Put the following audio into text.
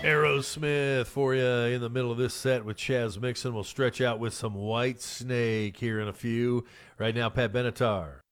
Aerosmith for you in the middle of this set with Chaz Mixon. We'll stretch out with some White Snake here in a few. Right now, Pat Benatar.